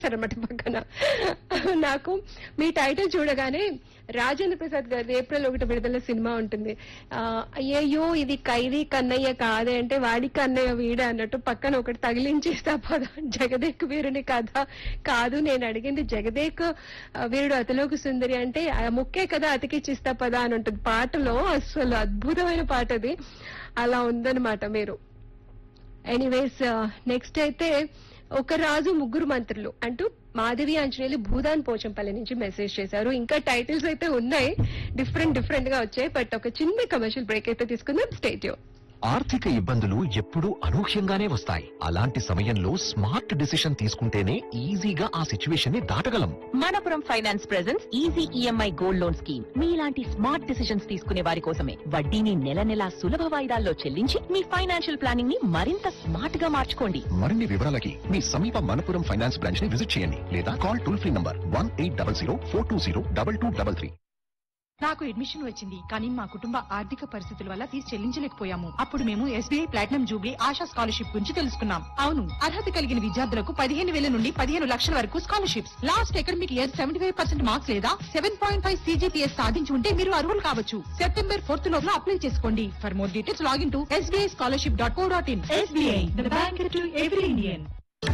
అనమాట పక్కన. నాకు మీ టైటిల్ చూడగానే రాజేంద్ర ప్రసాద్ గారి ఏప్రిల్ 1 విడుదల సినిమా ఉంటుంది. అయ్యయ్యో ఇది ఖైదీ కన్నయ్య కాదే అంటే వాడి కన్నయ్య వీడే అన్నట్టు పక్కన ఒకటి తగిలించేస్తా పద. జగదేక్ వీరుని కథ కాదు నేను అడిగింది జగదేక్ వీరుడు అతిలోక సుందరి అంటే ఆ ముక్కే కదా అతికిచ్చిస్తా పద అని ఉంటుంది పాటలో. అసలు అద్భుతమైన పాట అది. అలా ఉందన్నమాట మీరు. ఎనీవేస్ నెక్స్ట్ అయితే ఒక రాజు ముగ్గురు మంత్రులు అంటూ మాధవి ఆంజనేయులు భూదాన్ పోచంపల్లి నుంచి మెసేజ్ చేశారు. ఇంకా టైటిల్స్ అయితే ఉన్నాయి, డిఫరెంట్ గా వచ్చాయి. బట్ ఒక చిన్న కమర్షియల్ బ్రేక్ అయితే తీసుకుందాం. స్టేట్యూ. ఆర్థిక ఇబ్బందులు ఎప్పుడూ అనూహ్యంగానే వస్తాయి. అలాంటి సమయంలో స్మార్ట్ డిసిషన్ తీసుకుంటేనే ఈజీగా ఆ సిచ్యువేషన్ ని దాటగలం. Manappuram finance presents easy EMI gold loan scheme. మీలాంటి స్మార్ట్ డిసిషన్స్ తీసుకునే వారి కోసమే. వడ్డీని నెల నెలా సులభ వాయిదాల్లో చెల్లించి మీ ఫైనాన్షియల్ ప్లానింగ్ ని మరింత స్మార్ట్ గా మార్చుకోండి. మరిన్ని వివరాలకి మీ సమీప మనపురం ఫైనాన్స్ బ్రాంచ్ ని విజిట్ చేయండి లేదా కాల్ టోల్ ఫ్రీ నంబర్ 1800 420 2233. నాకు అడ్మిషన్ వచ్చింది, కానీ మా కుటుంబ ఆర్థిక పరిస్థితుల వల్ల ఫీజు చెల్లించలేకపోయాము. అప్పుడు మేము SBI platinum Jubilee ASHA scholarship గురించి తెలుసుకున్నాం. అవును, అర్హత కలిగిన విద్యార్థులకు 15,000 నుండి 15 లక్షల వరకు scholarships. Last academic year 75% marks లేదా 7.5 CGPS సాధించి ఉంటే మీరు అర్హులు కావచ్చు. సెప్టెంబర్ 4th లోపల అప్లై చేసుకోండి. For more details login to sbischolarship.co.in. SBI, the bank to every Indian.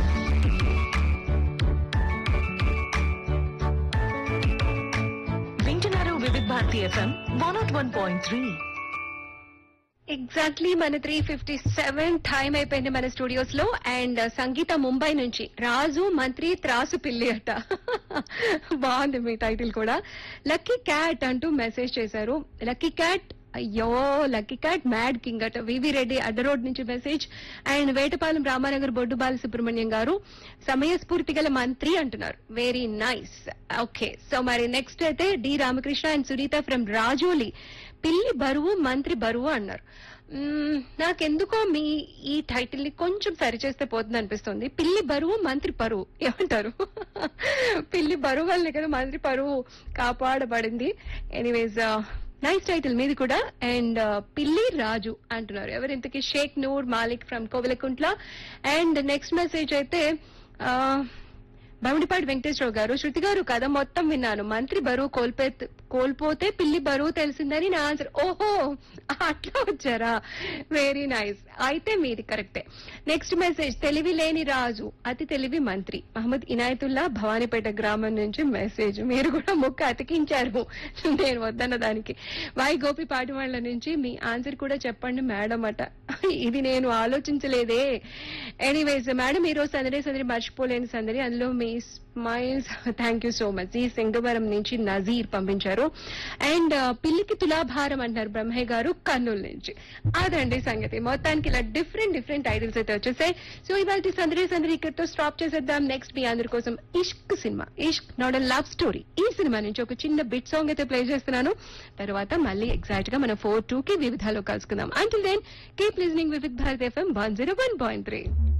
Vividh Bharati FM 101.3. Exactly మన 3:57 టైం అయిపోయింది మన స్టూడియోస్ లో. అండ్ సంగీత ముంబై నుంచి రాజు మంత్రి త్రాసు పిల్లి అట. బాగుంది మీ టైటిల్ కూడా. లక్కీ క్యాట్ అంటూ మెసేజ్ చేశారు. లక్కీ క్యాట్ అయ్యో లక్కీ క్యాట్ మ్యాడ్ కింగ్ అట. వివి రెడ్డి అడ్డరోడ్ నుంచి మెసేజ్. అండ్ వేటపాలెం రామానగర్ బొడ్డు బాల సుబ్రహ్మణ్యం గారు సమయస్ఫూర్తి గల మంత్రి అంటున్నారు. Very nice. ఓకే, సో మరి నెక్స్ట్ అయితే D Ramakrishna and Sunitha from Rajoli. పిల్లి బరువు మంత్రి బరువు అన్నారు. నాకెందుకో మీ ఈ టైటిల్ ని కొంచెం సరిచేస్తే పోతుంది అనిపిస్తుంది. పిల్లి బరువు మంత్రి పరువు ఏమంటారు? పిల్లి బరువు వల్లే కదా మంత్రి పరువు కాపాడబడింది. ఎనీవేస్ నైస్ టైటిల్ మీది కూడా. అండ్ పిల్లి రాజు అంటున్నారు ఎవరింతకి Sheikh Noor Malik from Kovilakuntla. And next message అయితే బమిడిపాటి వెంకటేశ్వరరావు గారు. శృతి గారు కథ మొత్తం విన్నాను. మంత్రి బరువు కోల్పోతే పిల్లి బరువు తెలిసిందని నా ఆన్సర్. ఓహో అట్లా వచ్చారా? Very nice. అయితే మీది కరెక్టే. నెక్స్ట్ మెసేజ్ తెలివి లేని రాజు అతి తెలివి మంత్రి. మహమ్మద్ ఇనాయతుల్లా భవానీపేట గ్రామం నుంచి మెసేజ్. మీరు కూడా ముక్క అతికించారు నేను వద్దన్న దానికి. వై గోపి పాటివాళ్ల నుంచి మీ ఆన్సర్ కూడా చెప్పండి మేడం అట. ఇది నేను ఆలోచించలేదే. ఎనీవేస్ మేడం ఈరోజు సందడి మర్చిపోలేని సందడి. అందులో మీ smiles thank you so much. ఈ సింగవరం నుంచి నజీర్ పంపించారు. అండ్ పిల్లికి తులాభారం అంటున్నారు బ్రహ్మయ్య గారు కర్నూలు నుంచి. అదండి సంగతి. మొత్తానికి ఇలా డిఫరెంట్ టైటిల్స్ అయితే వచ్చేసాయి. సో ఇవాళ సందడి ఇక్కడితో స్టాప్ చేసేద్దాం. నెక్స్ట్ మీ అందరి కోసం ఇష్క్ cinema, Ishq not a love story, ఈ సినిమా నుంచి ఒక చిన్న బిట్ సాంగ్ అయితే ప్లే చేస్తున్నాను. తర్వాత మళ్ళీ ఎగ్జాక్ట్ గా మనం 4:02 వివిధాలో కలుసుకుందాం. Until then keep listening Vividh Bharat FM 101.3.